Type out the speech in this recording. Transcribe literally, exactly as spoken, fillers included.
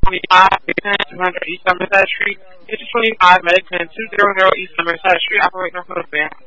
twenty-five, two hundred East Somerset Street. It's twenty-five, Medicine, two hundred East Somerset Street, operator for the van.